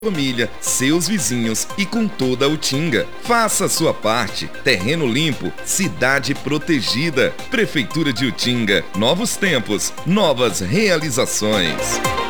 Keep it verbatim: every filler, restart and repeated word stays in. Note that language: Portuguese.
família, seus vizinhos e com toda a Utinga. Faça a sua parte. Terreno limpo, cidade protegida. Prefeitura de Utinga. Novos tempos, novas realizações.